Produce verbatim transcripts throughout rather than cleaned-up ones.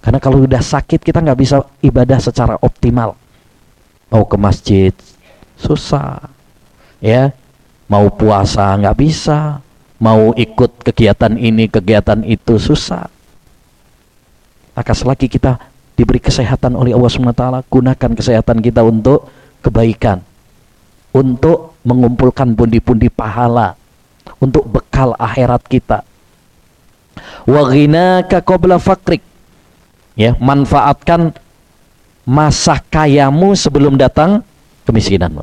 Karena kalau udah sakit kita nggak bisa ibadah secara optimal. Mau ke masjid susah, ya. Mau puasa nggak bisa, mau ikut kegiatan ini kegiatan itu susah. Maka selagi kita diberi kesehatan oleh Allah subhanahu wa taala, gunakan kesehatan kita untuk kebaikan, untuk mengumpulkan pundi-pundi pahala, untuk bekal akhirat kita. Wa ghinaka qabla faqrik, ya, manfaatkan masa kayamu sebelum datang kemiskinanmu.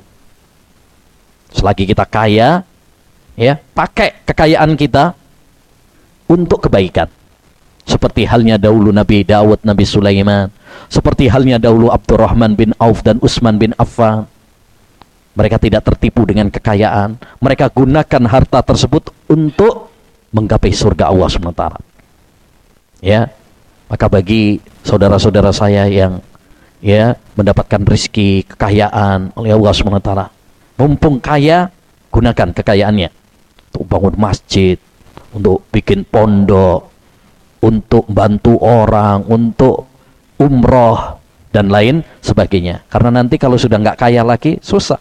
Selagi kita kaya, ya, pakai kekayaan kita untuk kebaikan. Seperti halnya dahulu Nabi Daud, Nabi Sulaiman, seperti halnya dahulu Abdurrahman bin Auf dan Utsman bin Affan. Mereka tidak tertipu dengan kekayaan, mereka gunakan harta tersebut untuk menggapai surga Allah subhanahu wa taala. Ya, maka bagi saudara-saudara saya yang, ya, mendapatkan rezeki kekayaan oleh Allah subhanahu wa taala, mumpung kaya, gunakan kekayaannya untuk bangun masjid, untuk bikin pondok, untuk bantu orang, untuk umroh dan lain sebagainya. Karena nanti kalau sudah nggak kaya lagi, susah.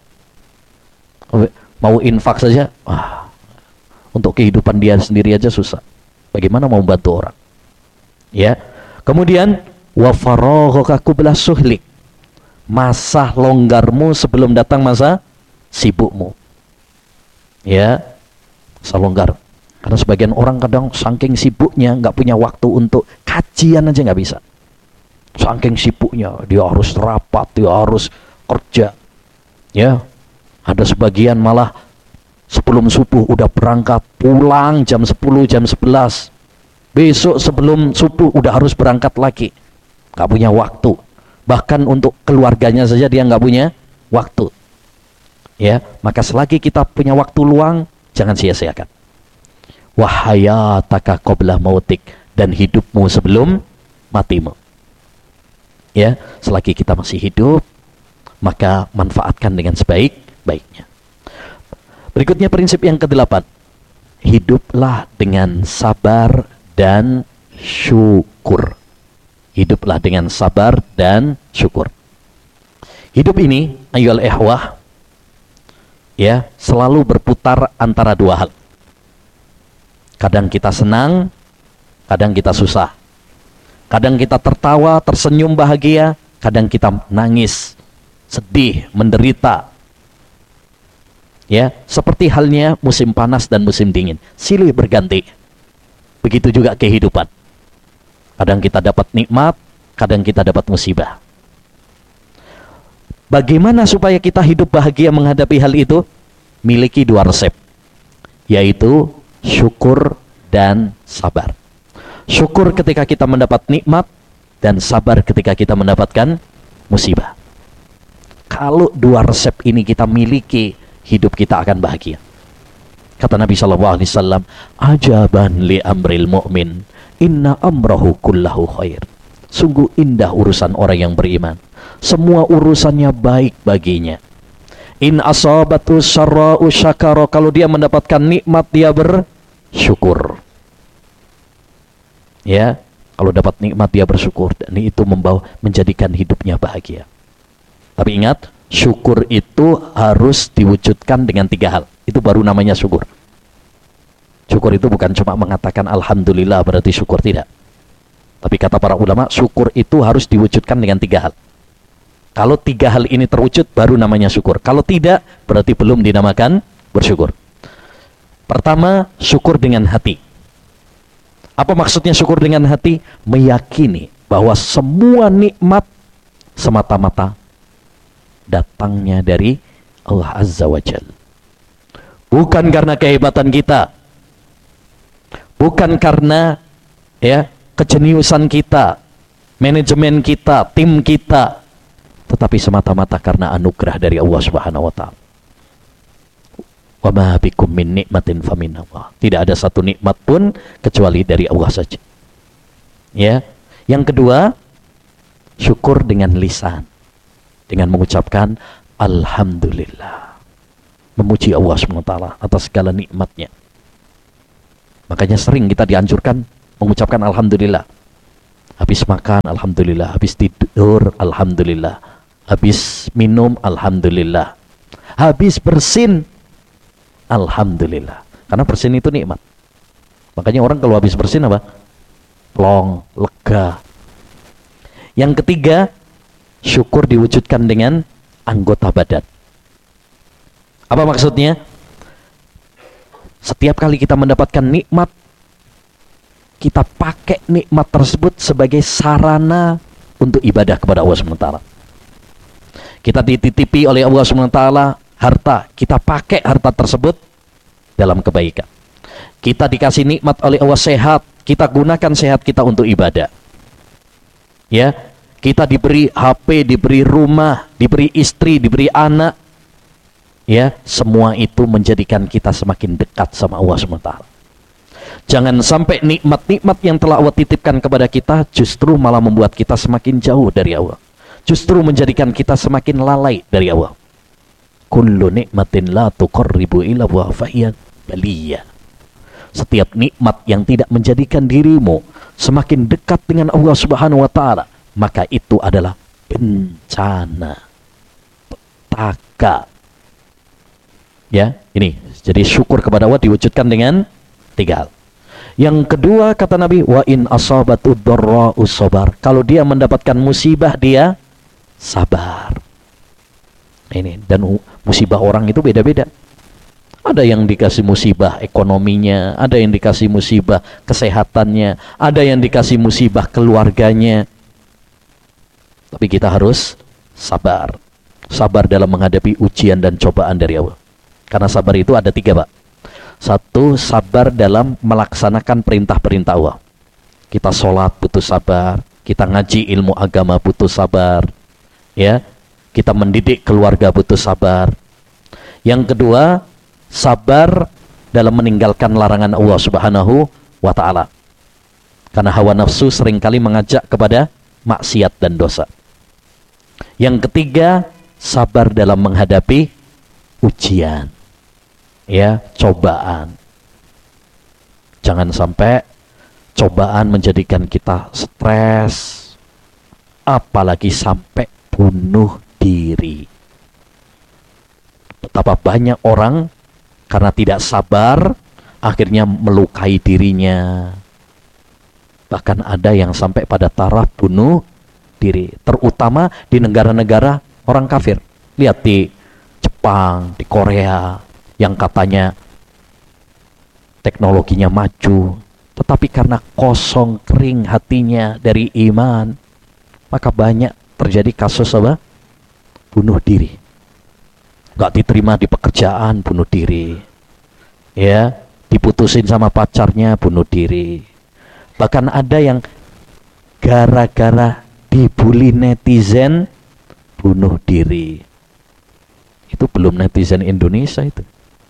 Mau infak saja, wah, untuk kehidupan dia sendiri aja susah. Bagaimana mau bantu orang? Ya. Kemudian wa faraghaka qabla suhlik, masa longgarmu sebelum datang masa sibukmu. Ya, masa longgar. Karena sebagian orang kadang saking sibuknya nggak punya waktu untuk kajian aja nggak bisa. Saking sibuknya dia harus rapat, dia harus kerja. Ya, ada sebagian malah sebelum subuh udah berangkat, pulang jam sepuluh, jam sebelas. Besok sebelum subuh udah harus berangkat lagi. Nggak punya waktu. Bahkan untuk keluarganya saja dia nggak punya waktu. Ya, maka selagi kita punya waktu luang, jangan sia-siakan. Wahayataka qabla mautik, dan hidupmu sebelum matimu. Ya, selagi kita masih hidup, maka manfaatkan dengan sebaik-baiknya. Berikutnya prinsip yang kedelapan, hiduplah dengan sabar dan syukur. Hiduplah dengan sabar dan syukur. Hidup ini, ayyuhal ikhwah, ya, selalu berputar antara dua hal. Kadang kita senang, kadang kita susah. Kadang kita tertawa, tersenyum bahagia, kadang kita nangis, sedih, menderita. Ya, seperti halnya musim panas dan musim dingin, silih berganti. Begitu juga kehidupan. Kadang kita dapat nikmat, kadang kita dapat musibah. Bagaimana supaya kita hidup bahagia menghadapi hal itu? Miliki dua resep, yaitu syukur dan sabar. Syukur ketika kita mendapat nikmat, dan sabar ketika kita mendapatkan musibah. Kalau dua resep ini kita miliki, hidup kita akan bahagia. Kata Nabi shallallahu alaihi wasallam, ajaban li amril mu'min, inna amrahu kullahu khair. Sungguh indah urusan orang yang beriman, semua urusannya baik baginya. In asabatu syarra'u syakara, kalau dia mendapatkan nikmat dia bersyukur. Ya, kalau dapat nikmat dia bersyukur, dan itu membawa menjadikan hidupnya bahagia. Tapi ingat, syukur itu harus diwujudkan dengan tiga hal. Itu baru namanya syukur. Syukur itu bukan cuma mengatakan alhamdulillah berarti syukur, tidak. Tapi kata para ulama, syukur itu harus diwujudkan dengan tiga hal. Kalau tiga hal ini terwujud, baru namanya syukur. Kalau tidak, berarti belum dinamakan bersyukur. Pertama, syukur dengan hati. Apa maksudnya syukur dengan hati? Meyakini bahwa semua nikmat semata-mata datangnya dari Allah Azza wa Jalla. Bukan karena kehebatan kita, bukan karena, ya, kejeniusan kita, manajemen kita, tim kita, tetapi semata-mata karena anugerah dari Allah Subhanahu wa taala. Wa ma bikum min nikmatin famin Allah. Tidak ada satu nikmat pun kecuali dari Allah saja. Ya. Yang kedua, syukur dengan lisan, dengan mengucapkan alhamdulillah, memuji Allah subhanahu wa taala atas segala nikmatnya. Makanya sering kita dianjurkan mengucapkan alhamdulillah. Habis makan, alhamdulillah. Habis tidur, alhamdulillah. Habis minum, alhamdulillah. Habis bersin, alhamdulillah. Karena bersin itu nikmat. Makanya orang kalau habis bersin apa? Plong, lega. Yang ketiga, syukur diwujudkan dengan anggota badan. Apa maksudnya? Setiap kali kita mendapatkan nikmat, kita pakai nikmat tersebut sebagai sarana untuk ibadah kepada Allah subhanahu wa taala. Kita dititipi oleh Allah subhanahu wa taala harta, kita pakai harta tersebut dalam kebaikan. Kita dikasih nikmat oleh Allah sehat, kita gunakan sehat kita untuk ibadah. Ya, kita diberi H P, diberi rumah, diberi istri, diberi anak. Ya, semua itu menjadikan kita semakin dekat sama Allah subhanahu wa taala. Jangan sampai nikmat-nikmat yang telah Allah titipkan kepada kita justru malah membuat kita semakin jauh dari Allah. Justru menjadikan kita semakin lalai dari Allah. Kullu nikmatin la tuqarribu ila wa fahiya baliyah. Setiap nikmat yang tidak menjadikan dirimu semakin dekat dengan Allah subhanahu wa ta'ala, maka itu adalah bencana, petaka. Ya, ini. Jadi syukur kepada Allah diwujudkan dengan tiga hal. Yang kedua kata Nabi, wa in asabatu dharra'u sabar. Kalau dia mendapatkan musibah, dia sabar. Ini, dan musibah orang itu beda-beda. Ada yang dikasih musibah ekonominya, ada yang dikasih musibah kesehatannya, ada yang dikasih musibah keluarganya. Tapi kita harus sabar. Sabar dalam menghadapi ujian dan cobaan dari Allah. Karena sabar itu ada tiga, Pak. Satu, sabar dalam melaksanakan perintah-perintah Allah. Kita sholat butuh sabar, kita ngaji ilmu agama butuh sabar, ya. Kita mendidik keluarga butuh sabar. Yang kedua, sabar dalam meninggalkan larangan Allah subhanahu wa ta'ala. Karena hawa nafsu seringkali mengajak kepada maksiat dan dosa. Yang ketiga, sabar dalam menghadapi ujian, ya, cobaan. Jangan sampai cobaan menjadikan kita stres, apalagi sampai bunuh diri. Betapa banyak orang karena tidak sabar akhirnya melukai dirinya. Bahkan ada yang sampai pada taraf bunuh diri, terutama di negara-negara orang kafir. Lihat di Jepang, di Korea, yang katanya teknologinya maju, tetapi karena kosong kering hatinya dari iman, maka banyak terjadi kasus apa? Bunuh diri. Gak diterima di pekerjaan, bunuh diri. Ya, diputusin sama pacarnya, bunuh diri. Bahkan ada yang gara-gara dibully netizen, bunuh diri. Itu belum netizen Indonesia itu.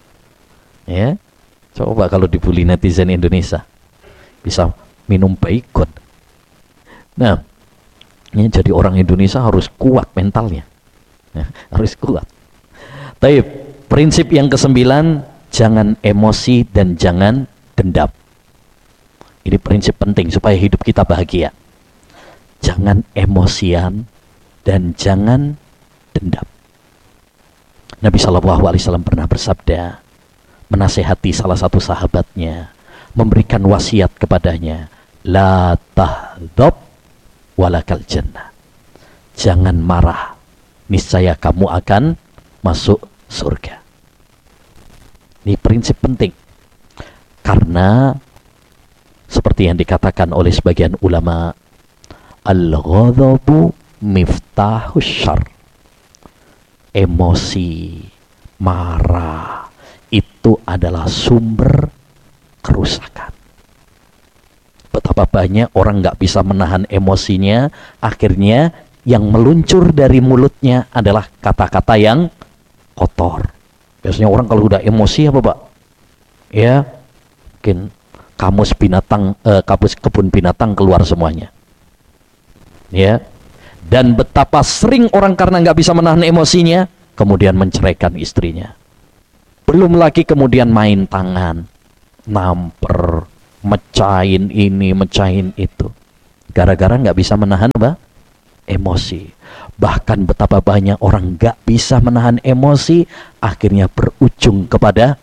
Ya, coba kalau dibully netizen Indonesia, bisa minum baikon. Nah, ini jadi orang Indonesia harus kuat mentalnya, ya, harus kuat. Tapi prinsip yang kesembilan, jangan emosi dan jangan dendam. Ini prinsip penting supaya hidup kita bahagia. Jangan emosian dan jangan dendam. Nabi shallallahu alaihi wasallam pernah bersabda, menasehati salah satu sahabatnya, memberikan wasiat kepadanya, la tahdab walakal jannah. Jangan marah, niscaya kamu akan masuk surga. Ini prinsip penting. Karena seperti yang dikatakan oleh sebagian ulama, al-ghadabu miftahus syarr. Emosi, marah, itu adalah sumber kerusakan. Betapa banyak orang nggak bisa menahan emosinya, akhirnya yang meluncur dari mulutnya adalah kata-kata yang kotor. Biasanya orang kalau udah emosi apa, Pak? Ya, mungkin kamus binatang, eh, kamus kebun binatang keluar semuanya. Ya, dan betapa sering orang karena nggak bisa menahan emosinya, kemudian menceraikan istrinya. Belum lagi kemudian main tangan, namper, mecahin ini, mecahin itu. Gara-gara nggak bisa menahan apa? Emosi. Bahkan betapa banyak orang nggak bisa menahan emosi, akhirnya berujung kepada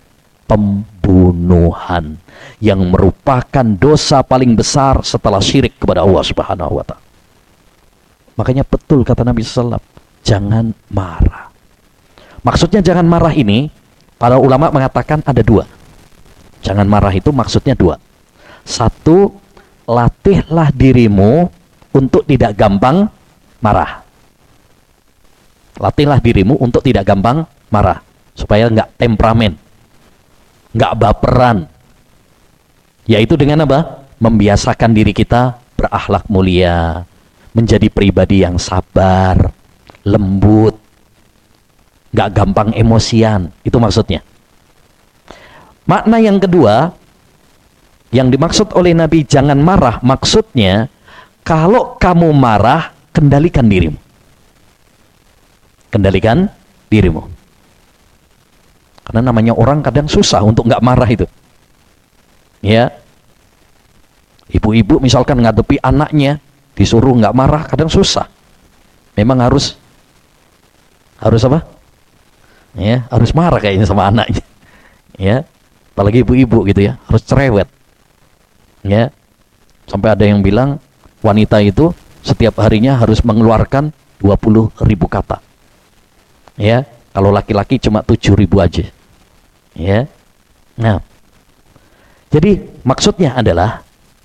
pembunuhan, yang merupakan dosa paling besar setelah syirik kepada Allah Subhanahu wa Ta'ala. Makanya betul kata Nabi sallallahu alaihi wasallam, jangan marah. Maksudnya jangan marah ini, para ulama mengatakan ada dua. Jangan marah itu maksudnya dua. Satu, latihlah dirimu untuk tidak gampang marah. Latihlah dirimu untuk tidak gampang marah, supaya nggak temperamen, nggak baperan. Yaitu dengan apa? Membiasakan diri kita berakhlak mulia, menjadi pribadi yang sabar, lembut, nggak gampang emosian. Itu maksudnya. Makna yang kedua, yang dimaksud oleh Nabi jangan marah, maksudnya kalau kamu marah, kendalikan dirimu. Kendalikan dirimu. Karena namanya orang kadang susah untuk nggak marah itu. Ya, ibu-ibu misalkan ngadepi anaknya, disuruh nggak marah, kadang susah. Memang harus harus apa? Ya, harus marah kayaknya sama anaknya. Ya, apalagi ibu-ibu gitu ya, harus cerewet. Ya, sampai ada yang bilang wanita itu setiap harinya harus mengeluarkan dua puluh ribu kata. Ya, kalau laki-laki cuma tujuh ribu aja. Ya. Nah, jadi maksudnya adalah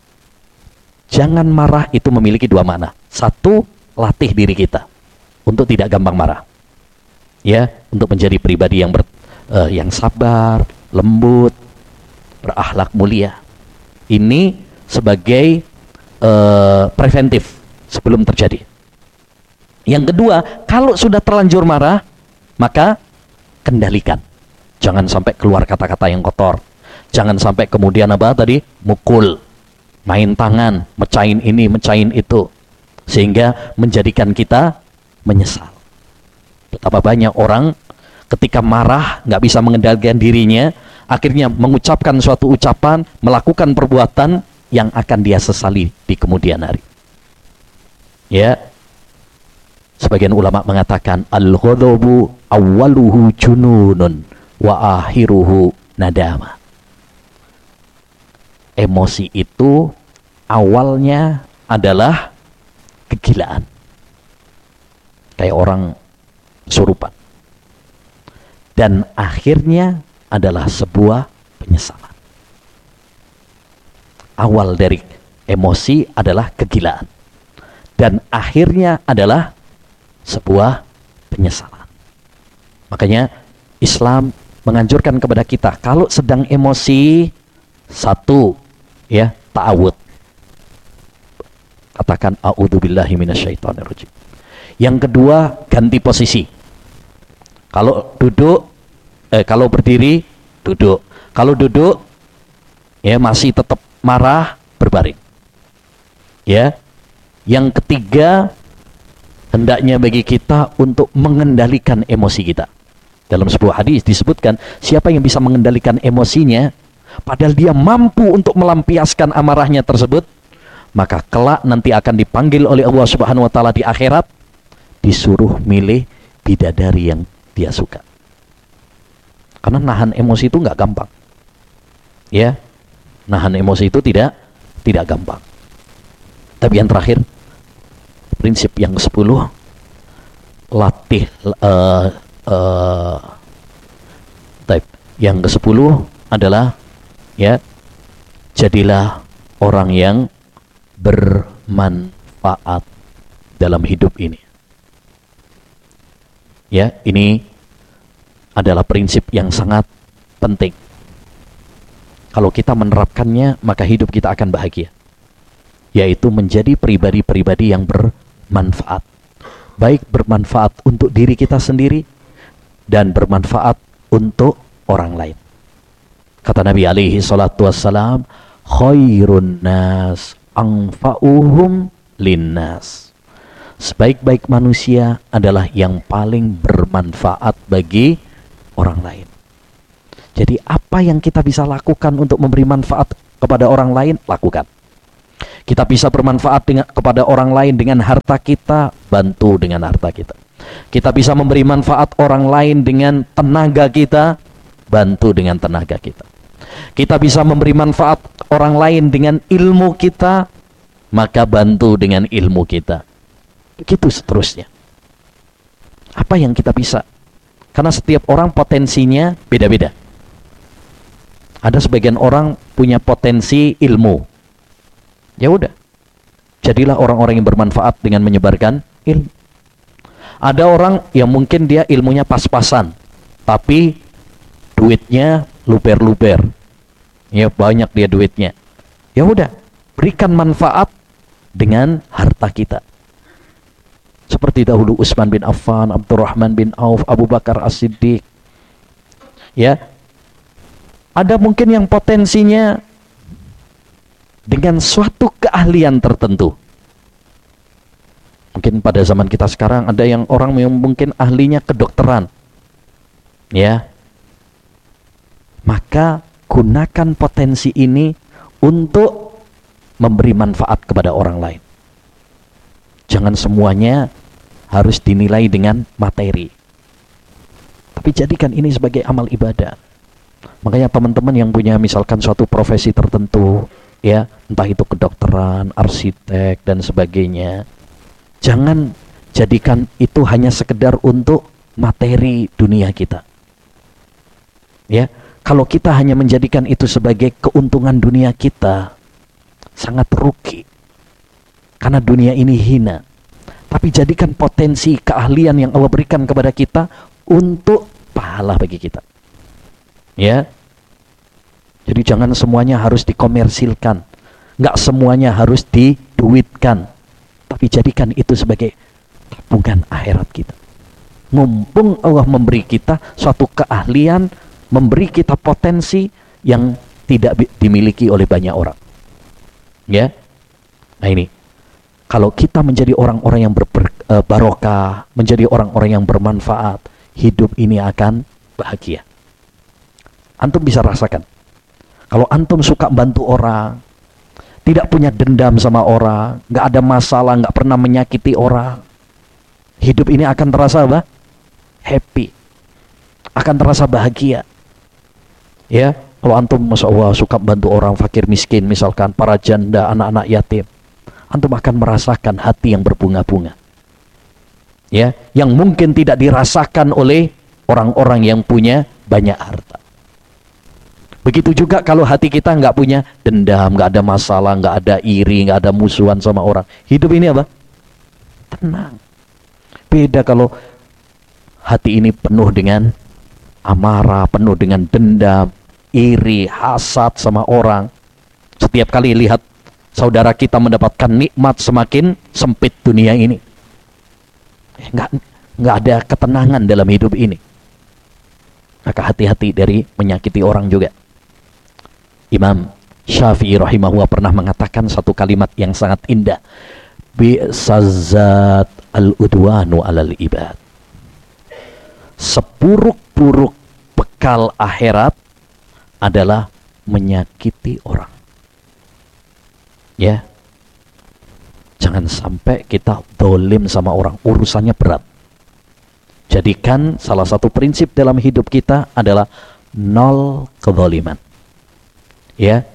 jangan marah itu memiliki dua makna. Satu, latih diri kita untuk tidak gampang marah. Ya, untuk menjadi pribadi yang ber, uh, yang sabar, lembut, berakhlak mulia. Ini sebagai uh, preventif sebelum terjadi. Yang kedua, kalau sudah terlanjur marah, maka kendalikan. Jangan sampai keluar kata-kata yang kotor. Jangan sampai kemudian apa tadi? Mukul, main tangan, mecahin ini, mecahin itu. Sehingga menjadikan kita menyesal. Betapa banyak orang ketika marah, nggak bisa mengendalikan dirinya, akhirnya mengucapkan suatu ucapan, melakukan perbuatan yang akan dia sesali di kemudian hari. Ya, sebagian ulama mengatakan al-ghadabu awwaluhu jununun wa akhiruhu nadama. Emosi itu awalnya adalah kegilaan, kayak orang kesurupan, dan akhirnya adalah sebuah penyesalan. Awal dari emosi adalah kegilaan, dan akhirnya adalah sebuah penyesalan. Makanya Islam menganjurkan kepada kita kalau sedang emosi, satu, ya, ta'awud. Katakan a'udzubillahi minasyaitonirrajim. Yang kedua, ganti posisi. Kalau duduk, eh, kalau berdiri, duduk. Kalau duduk, ya masih tetap marah, berbaring. Ya. Yang ketiga, hendaknya bagi kita untuk mengendalikan emosi kita. Dalam sebuah hadis disebutkan, siapa yang bisa mengendalikan emosinya, padahal dia mampu untuk melampiaskan amarahnya tersebut, maka kelak nanti akan dipanggil oleh Allah Subhanahu wa Ta'ala di akhirat, disuruh milih bidadari yang dia suka. Karena nahan emosi itu nggak gampang. Ya, nahan emosi itu tidak tidak gampang. Tapi yang terakhir, prinsip yang kesepuluh, latih uh, uh, type. Yang kesepuluh adalah, ya, jadilah orang yang bermanfaat dalam hidup ini. Ya, ini adalah prinsip yang sangat penting. Kalau kita menerapkannya, maka hidup kita akan bahagia. Yaitu menjadi pribadi-pribadi yang bermanfaat. Baik bermanfaat untuk diri kita sendiri dan bermanfaat untuk orang lain. Kata Nabi alaihi salatu wassalam, khairun nas anfa'uhum linnas. Sebaik-baik manusia adalah yang paling bermanfaat bagi orang lain. Jadi apa yang kita bisa lakukan untuk memberi manfaat kepada orang lain, lakukan. Kita bisa bermanfaat dengan, kepada orang lain dengan harta kita, bantu dengan harta kita. Kita bisa memberi manfaat orang lain dengan tenaga kita, bantu dengan tenaga kita. Kita bisa memberi manfaat orang lain dengan ilmu kita, maka bantu dengan ilmu kita. Begitu seterusnya. Apa yang kita bisa? Karena setiap orang potensinya beda-beda. Ada sebagian orang punya potensi ilmu. Ya udah, jadilah orang-orang yang bermanfaat dengan menyebarkan ilmu. Ada orang yang mungkin dia ilmunya pas-pasan, tapi duitnya luber-luber. Ya banyak dia duitnya. Ya udah, berikan manfaat dengan harta kita. Seperti dahulu Utsman bin Affan, Abdurrahman bin Auf, Abu Bakar As-Siddiq. Ya, ada mungkin yang potensinya dengan suatu keahlian tertentu. Mungkin pada zaman kita sekarang ada yang orang yang mungkin ahlinya kedokteran. Ya. Maka gunakan potensi ini untuk memberi manfaat kepada orang lain. Jangan semuanya harus dinilai dengan materi. Tapi jadikan ini sebagai amal ibadah. Makanya teman-teman yang punya misalkan suatu profesi tertentu, ya, entah itu kedokteran, arsitek dan sebagainya, jangan jadikan itu hanya sekedar untuk materi dunia kita. Ya, kalau kita hanya menjadikan itu sebagai keuntungan dunia kita, sangat rugi. Karena dunia ini hina. Tapi jadikan potensi keahlian yang Allah berikan kepada kita untuk pahala bagi kita. Ya. Jadi jangan semuanya harus dikomersilkan, nggak semuanya harus diduitkan, tapi jadikan itu sebagai tabungan akhirat kita. Mumpung Allah memberi kita suatu keahlian, memberi kita potensi yang tidak dimiliki oleh banyak orang. Ya, nah ini, kalau kita menjadi orang-orang yang berbarokah, menjadi orang-orang yang bermanfaat, hidup ini akan bahagia. Antum bisa rasakan. Kalau antum suka bantu orang, tidak punya dendam sama orang, nggak ada masalah, nggak pernah menyakiti orang, hidup ini akan terasa apa? Happy, akan terasa bahagia. Ya, kalau antum masya Allah suka bantu orang fakir miskin, misalkan para janda, anak-anak yatim, antum akan merasakan hati yang berbunga-bunga. Ya, yang mungkin tidak dirasakan oleh orang-orang yang punya banyak harta. Begitu juga kalau hati kita nggak punya dendam, nggak ada masalah, nggak ada iri, nggak ada musuhan sama orang. Hidup ini apa? Tenang. Beda kalau hati ini penuh dengan amarah, penuh dengan dendam, iri, hasad sama orang. Setiap kali lihat saudara kita mendapatkan nikmat, semakin sempit dunia ini. Nggak, nggak ada ketenangan dalam hidup ini. Maka hati-hati dari menyakiti orang juga. Imam Syafi'i rahimahullah pernah mengatakan satu kalimat yang sangat indah. Bi'sazat al-udwanu alal ibad. Sepuruk-puruk bekal akhirat adalah menyakiti orang. Ya. Jangan sampai kita dolim sama orang, urusannya berat. Jadikan salah satu prinsip dalam hidup kita adalah nol kezaliman. Ya,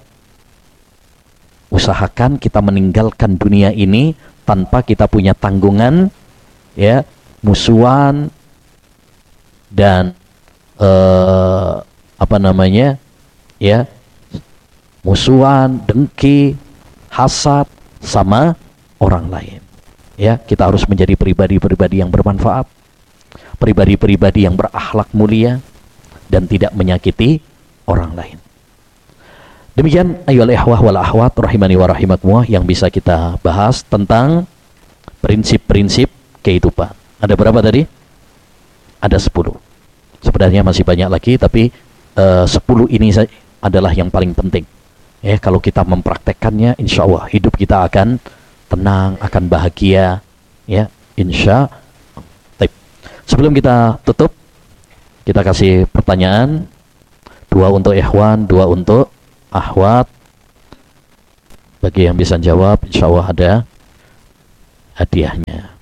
usahakan kita meninggalkan dunia ini tanpa kita punya tanggungan, ya, musuhan dan eh, apa namanya, ya, musuhan, dengki, hasad sama orang lain. Ya, kita harus menjadi pribadi-pribadi yang bermanfaat, pribadi-pribadi yang berakhlak mulia dan tidak menyakiti orang lain. Demikian ayyuhal ikhwah wal akhwat rahimani wa rahimakumullah yang bisa kita bahas tentang prinsip-prinsip kehidupan. Ada berapa tadi? Ada sepuluh. Sebenarnya masih banyak lagi, tapi uh, sepuluh ini adalah yang paling penting. Ya, kalau kita mempraktekkannya, insya Allah hidup kita akan tenang, akan bahagia. Ya, insya Allah. Sebelum kita tutup, kita kasih pertanyaan. Dua untuk ikhwan, dua untuk akhwat. Bagi yang bisa jawab, insya Allah ada hadiahnya.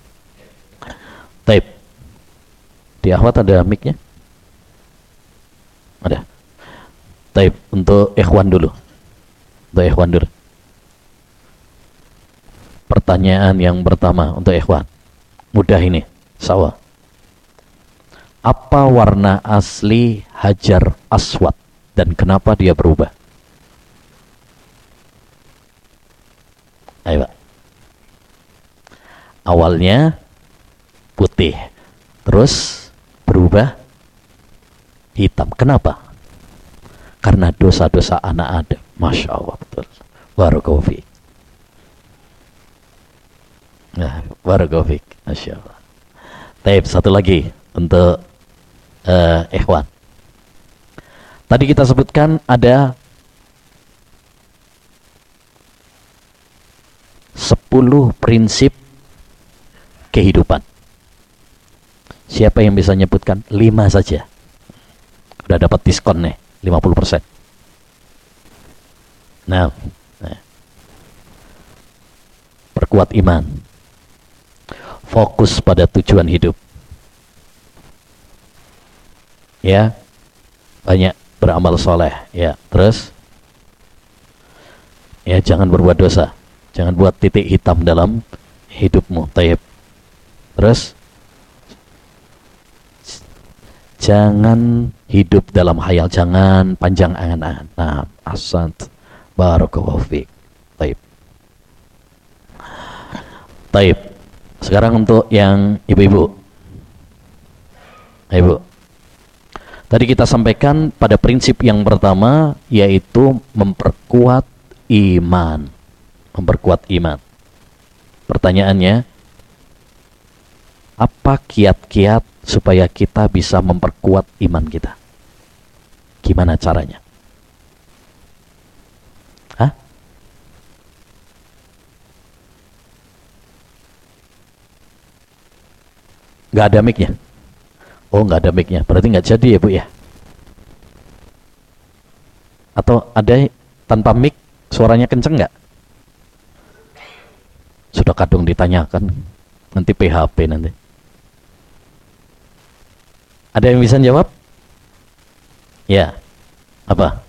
Taib. Di akhwat ada mic-nya? Ada. Taib. Untuk ikhwan dulu. Untuk ikhwan dulu. Pertanyaan yang pertama untuk ikhwan. Mudah ini. Sawa. Apa warna asli Hajar Aswad dan kenapa dia berubah? Ayo Pak. Awalnya putih, terus berubah hitam. Kenapa? Karena dosa-dosa anak Adam. Masya Allah, betul. Barakallahu fiik. Nah, barakallahu fiik. Masya Allah. Taib, satu lagi untuk uh, ikhwan. Tadi kita sebutkan ada sepuluh prinsip kehidupan. Siapa yang bisa nyebutkan? Lima saja. Udah dapat diskon nih, lima puluh persen. Nah, nah. Perkuat iman. Fokus pada tujuan hidup. Ya, banyak beramal soleh. Ya, terus, ya jangan berbuat dosa. Jangan buat titik hitam dalam hidupmu. Taib. Terus, jangan hidup dalam khayal. Jangan panjang angan-angan. Nah, ahsant. Barakallahu fiik. Taib. Taib. Sekarang untuk yang ibu-ibu. Ibu. Tadi kita sampaikan pada prinsip yang pertama, yaitu memperkuat iman. Memperkuat iman. Pertanyaannya, apa kiat-kiat supaya kita bisa memperkuat iman kita? Gimana caranya? Hah? Gak ada mic-nya? Oh, gak ada mic-nya. Berarti gak jadi ya Bu ya? Atau ada tanpa mic, suaranya kenceng gak? Sudah kadung ditanyakan. Nanti P H P nanti. Ada yang bisa jawab? Ya. Apa?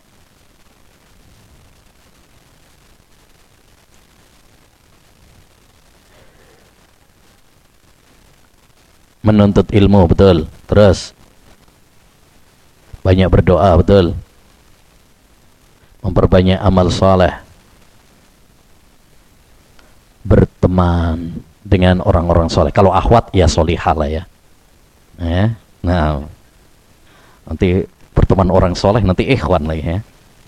Menuntut ilmu, betul. Terus banyak berdoa, betul. Memperbanyak amal soleh. Berteman dengan orang-orang soleh. Kalau akhwat ya solihah lah ya. Eh? Nah, nanti berteman orang soleh, nanti ikhwan lagi ya.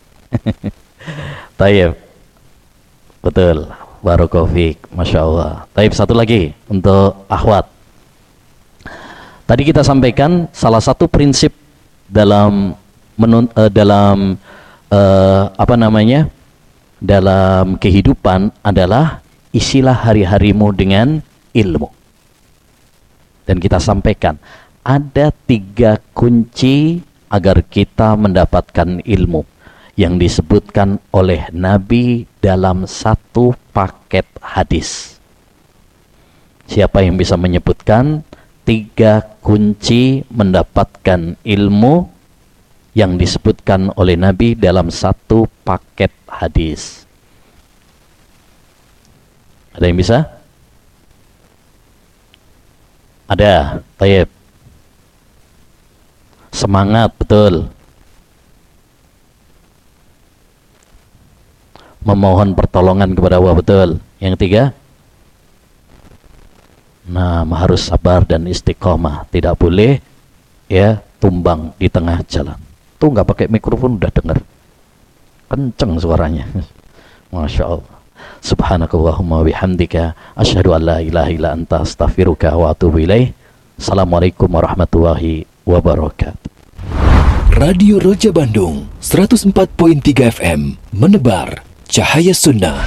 Taib. Betul. Barakallahu fiik. Masya Allah. Taib, satu lagi untuk akhwat. Tadi kita sampaikan salah satu prinsip dalam menun, uh, dalam uh, apa namanya dalam kehidupan adalah isilah hari-harimu dengan ilmu. Dan kita sampaikan ada tiga kunci agar kita mendapatkan ilmu yang disebutkan oleh Nabi dalam satu paket hadis. Siapa yang bisa menyebutkan tiga kunci mendapatkan ilmu yang disebutkan oleh Nabi dalam satu paket hadis? Ada yang bisa? Ada. Tayyib. Semangat, betul. Memohon pertolongan kepada Allah, betul. Yang tiga, nah, harus sabar dan istiqomah. Tidak boleh ya tumbang di tengah jalan. Tuh nggak pakai mikrofon udah dengar. Kenceng suaranya. Masya Allah. Subhanakallahumma bihamdika asyhadu an la ilaha illa anta astaghfiruka wa atubu ilaih. Assalamualaikum warahmatullahi wabarakatuh. Radio Roja Bandung seratus empat koma tiga F M menebar cahaya sunnah.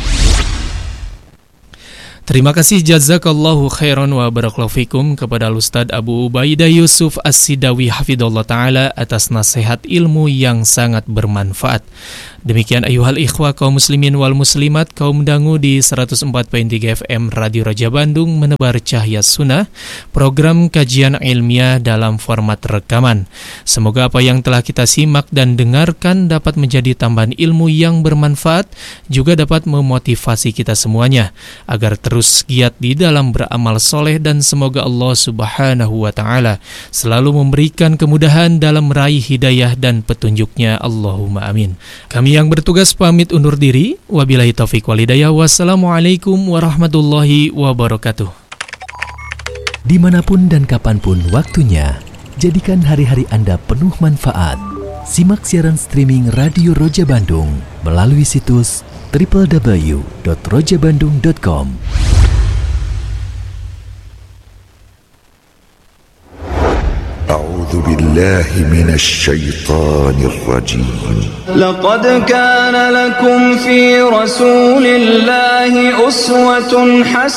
Terima kasih jazakallahu khairan wa barakallahu fikum kepada Ustadz Abu Ubaidah Yusuf As-Sidawi hafidhullah ta'ala atas nasihat ilmu yang sangat bermanfaat. Demikian ayuhal ikhwah kaum muslimin wal muslimat, kaum dangu di seratus empat koma tiga F M Radio Raja Bandung menebar cahaya sunnah, program kajian ilmiah dalam format rekaman. Semoga apa yang telah kita simak dan dengarkan dapat menjadi tambahan ilmu yang bermanfaat, juga dapat memotivasi kita semuanya agar terus giat di dalam beramal soleh, dan semoga Allah Subhanahu wa Ta'ala selalu memberikan kemudahan dalam meraih hidayah dan petunjuknya. Allahumma amin. Kami yang bertugas pamit undur diri. Wabillahi taufiq wal hidayah. Wassalamualaikum warahmatullahi wabarakatuh. Dimanapun dan kapanpun waktunya, jadikan hari-hari Anda penuh manfaat. Simak siaran streaming Radio Roja Bandung melalui situs w w w dot roja bandung dot com. أعوذ بالله من الشيطان الرجيم. لقد كان لكم في رسول الله أسوة حسنة